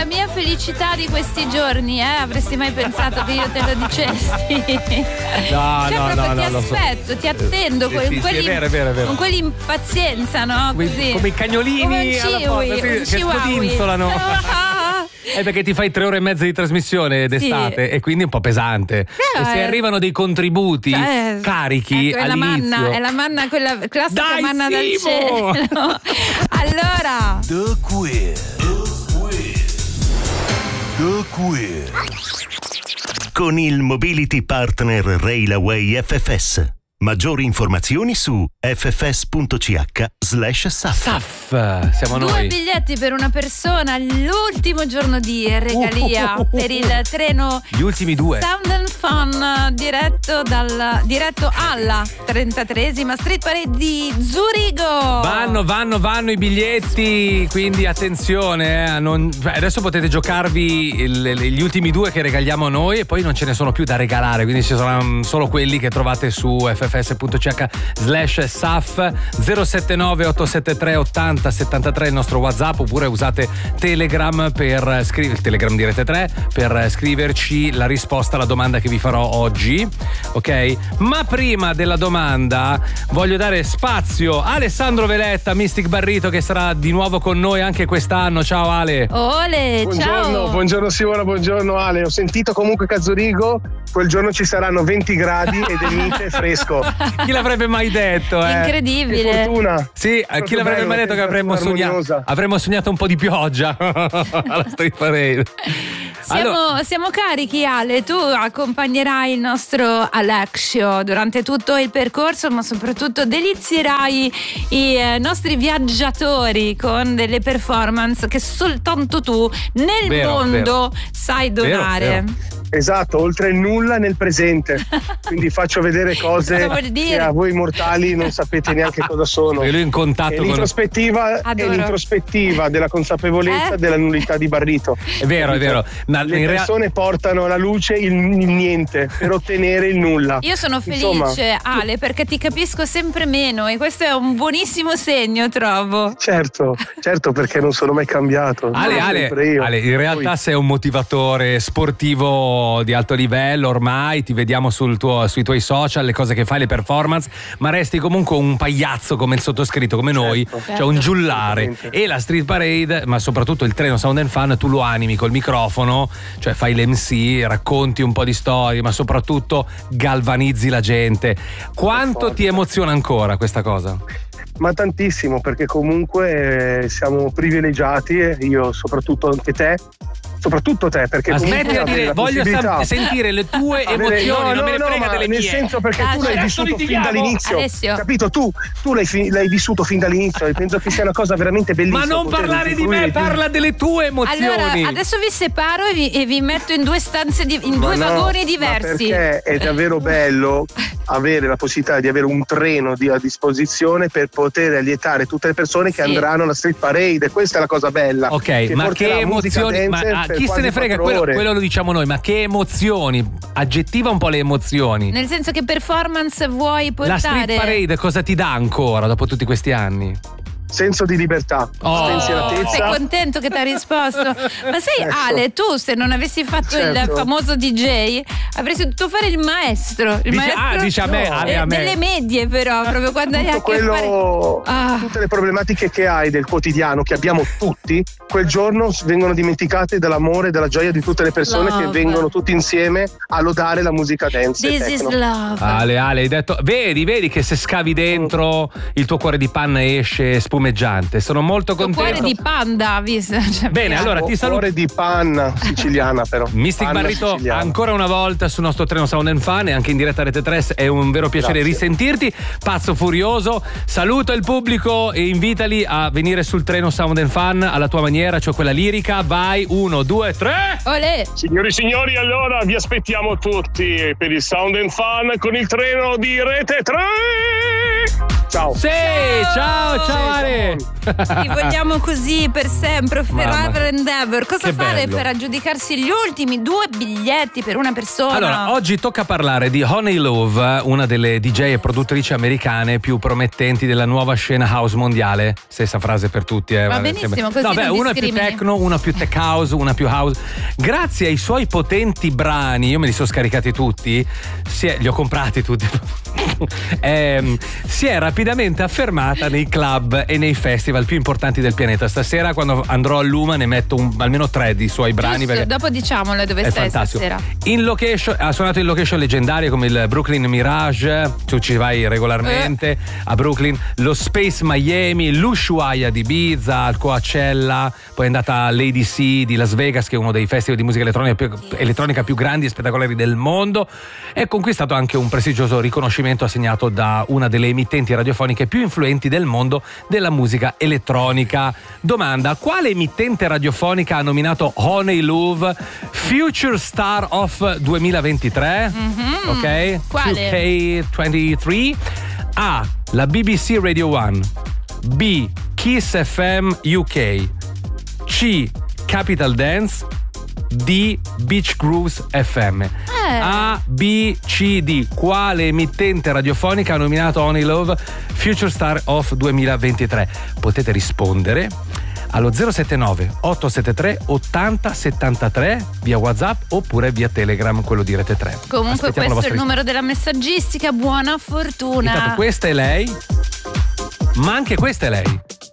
la mia felicità di questi giorni, avresti mai pensato che io te lo dicessi? No, ti aspetto, ti attendo è vero. con quell'impazienza, no? Così. Come i cagnolini alla porta, che scodinzolano. Perché ti fai 3 ore e mezza di trasmissione d'estate e quindi è un po' pesante. E se arrivano dei contributi carichi all'inizio. È la manna, quella classica manna dal Simo! cielo. Allora, The Quiz. Con il Mobility Partner Railway FFS. Maggiori informazioni su ffs.ch/SAF. SAF, siamo noi. 2 biglietti per una persona l'ultimo giorno di regalia per il treno. Gli ultimi 2. Sound and Fun diretto alla 33esima Street Parade di Zurigo. Vanno i biglietti, quindi attenzione. Adesso potete giocarvi gli ultimi 2 che regaliamo noi e poi non ce ne sono più da regalare, quindi ci saranno solo quelli che trovate su ffs.ch/SAF. 079 873 80 73 il nostro WhatsApp, oppure usate Telegram per Telegram di Rete 3 per scriverci la risposta alla domanda che vi farò oggi, ok? Ma prima della domanda voglio dare spazio a Alessandro Veletta, Mystic Barrito, che sarà di nuovo con noi anche quest'anno. Ciao Ale. Ole, ciao. Buongiorno Simona, buongiorno Ale. Ho sentito comunque che a Zurigo quel giorno ci saranno 20 gradi ed è mite fresco. Chi l'avrebbe mai detto? Incredibile. Che fortuna. Sì, chi l'avrebbe mai detto che avremmo sognato un po' di pioggia alla Street Parade. Siamo carichi, Ale. Tu accompagnerai il nostro Alexio durante tutto il percorso, ma soprattutto delizierai i nostri viaggiatori con delle performance che soltanto tu nel mondo sai donare. Vero. Esatto, oltre il nulla nel presente. Quindi faccio vedere cose che a voi mortali non sapete neanche cosa sono. E lui in contatto con l'introspettiva della consapevolezza della nullità di Barrito. È vero. Ma le persone portano alla luce il niente per ottenere il nulla. Io sono felice, Ale, perché ti capisco sempre meno e questo è un buonissimo segno, trovo. Certo, perché non sono mai cambiato. Ale, in realtà sei un motivatore sportivo di alto livello, ormai ti vediamo sui tuoi social, le cose che fai, le performance, ma resti comunque un pagliazzo come il sottoscritto, come noi, cioè un giullare. E la Street Parade, ma soprattutto il treno Sound and Fun, tu lo animi col microfono, cioè fai l'MC, racconti un po' di storie, ma soprattutto galvanizzi la gente. Quanto ti emoziona ancora questa cosa? Ma tantissimo, perché comunque siamo privilegiati, e io soprattutto anche te. Soprattutto te, perché ma smetti di dire, voglio sentire le tue emozioni, non me ne frega delle mie. Nel senso, perché tu l'hai vissuto fin dall'inizio. Alessio. Capito? Tu l'hai vissuto fin dall'inizio e penso che sia una cosa veramente bellissima. Ma non parlare di me, parla delle tue emozioni. Allora, adesso vi separo e vi metto in 2 stanze, in 2 vagoni diversi. Perché è davvero bello avere la possibilità di avere un treno a disposizione per poter allietare tutte le persone che andranno alla Street Parade. Questa è la cosa bella. Ok, ma che emozioni? Chi se ne frega, quello lo diciamo noi, ma che emozioni? Aggettiva un po' le emozioni. Nel senso, che performance vuoi portare? La Street Parade cosa ti dà ancora dopo tutti questi anni? Senso di libertà, spensieratezza. Sei contento che ti ha risposto? Ma sai, Ale, tu se non avessi fatto il famoso DJ avresti dovuto fare il maestro. Dice a me, Ale, a me. Delle medie, però, proprio quando hai a che fare. Tutte le problematiche che hai del quotidiano, che abbiamo tutti, quel giorno vengono dimenticate dall'amore e dalla gioia di tutte le persone che vengono tutti insieme a lodare la musica dance. This is love. Ale, hai detto, vedi che se scavi dentro il tuo cuore di panna esce spumeggiante. Sono molto contento. Cuore di panda, visto? Bene, allora ti saluto. Cuore di panna siciliana, però. Mystic Barrito, siciliana. Ancora una volta sul nostro treno Sound and Fun e anche in diretta a Rete 3, è un vero piacere risentirti. Pazzo furioso, saluta il pubblico e invitali a venire sul treno Sound and Fun alla tua maniera, cioè quella lirica. Vai, 1, 2, 3. Olè. Signori, allora vi aspettiamo tutti per il Sound and Fun con il treno di Rete 3. Ciao. Sì, ciao Ale. Ti vogliamo così per sempre, forever and ever. Cosa Che fare bello. per aggiudicarsi gli ultimi 2 biglietti per una persona? Allora, oggi tocca parlare di Honey Love, una delle DJ e produttrici americane più promettenti della nuova scena house mondiale. Stessa frase per tutti. Va benissimo, così non una è più discrimini. techno, una più tech house, una più house. Grazie ai suoi potenti brani, io me li sono scaricati tutti, li ho comprati tutti. Si è rapidamente affermata nei club e nei festival più importanti del pianeta. Stasera, quando andrò a Luma, ne metto almeno 3 di suoi brani. Giusto, dopo diciamolo dove è stai fantastico. stasera. Ha suonato in location leggendarie come il Brooklyn Mirage, tu ci vai regolarmente a Brooklyn, lo Space Miami, l'Ushuaia di Ibiza, al Coachella, poi è andata all'ADC di Las Vegas, che è uno dei festival di musica elettronica più grandi e spettacolari del mondo, e ha conquistato anche un prestigioso riconoscimento assegnato da una delle emittenti radiofoniche più influenti del mondo della musica elettronica. Domanda: quale emittente radiofonica ha nominato Honey Love Future Star of 2023? Ok? Quale? 2K23. A. La BBC Radio 1. B. Kiss FM UK. C. Capital Dance. D. Beach Grooves FM. A, B, C, D. Quale emittente radiofonica ha nominato Honey Love Future Star of 2023? Potete rispondere allo 079 873 8073 via WhatsApp oppure via Telegram, quello di Rete 3. Comunque questo è il numero della messaggistica. Buona fortuna. Intanto questa è lei, ma anche questa è lei.